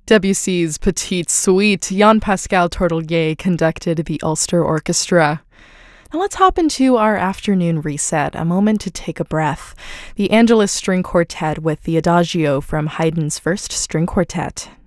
Debussy's Petite Suite, Jean-Pascal Tourtellier conducted the Ulster Orchestra. Now let's hop into our afternoon reset, a moment to take a breath. The Angelus String Quartet with the Adagio from Haydn's First String Quartet.